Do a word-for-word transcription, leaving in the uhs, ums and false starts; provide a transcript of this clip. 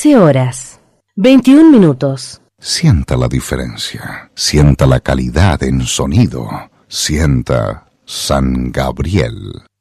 quince horas, veintiún minutos. Sienta la diferencia, sienta la calidad en sonido, sienta San Gabriel.